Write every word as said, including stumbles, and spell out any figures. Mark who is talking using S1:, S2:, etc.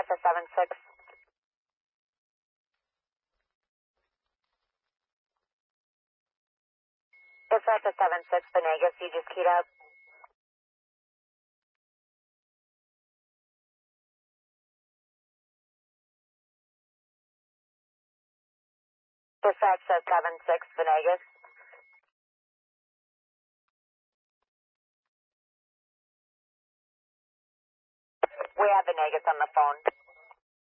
S1: to seven six. Dispatch to seven six, Venegas, you just keyed up. Dispatch to seven six, Venegas. We have Venegas on the phone.